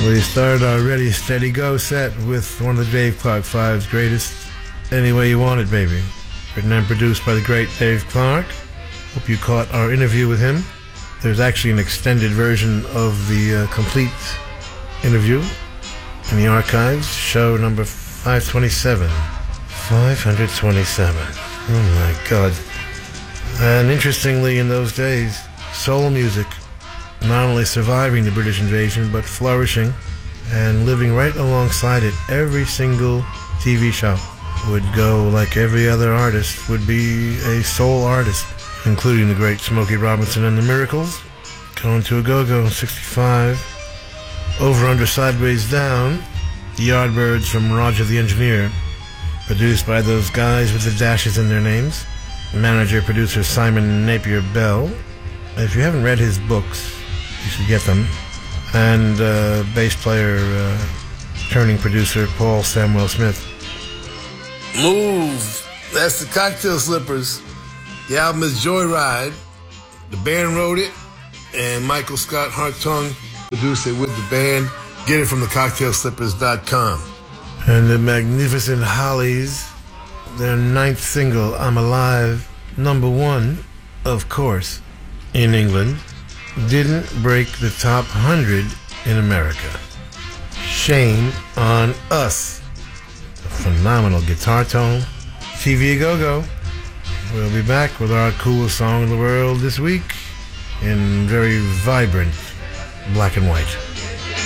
We started our Ready, Steady, Go set with one of the Dave Clark Five's greatest, Any Way You Want It, Baby. Written and produced by the great Dave Clark. Hope you caught our interview with him. There's actually an extended version of the complete interview in the archives, show number 527. 527. Oh my God. And interestingly, in those days, soul music, not only surviving the British invasion, but flourishing and living right alongside it. Every single TV show would go like every other artist would be a soul artist, including the great Smokey Robinson and the Miracles. Going to a Go-Go, 65. Over, Under, Sideways, Down, the Yardbirds from Roger the Engineer, produced by those guys with the dashes in their names. Manager, producer Simon Napier Bell. If you haven't read his books, you should get them. And bass player, turning producer Paul Samuel Smith. Move. That's the Cocktail Slippers. The album is Joyride. The band wrote it, and Michael Scott Hartung produced it with the band. Get it from thecocktailslippers.com. And the Magnificent Hollies, their 9th single, I'm Alive, number 1, of course, in England, didn't break the top 100 in America. Shame on us. A phenomenal guitar tone. TV Go-Go. We'll be back with our coolest song in the world this week in very vibrant black and white.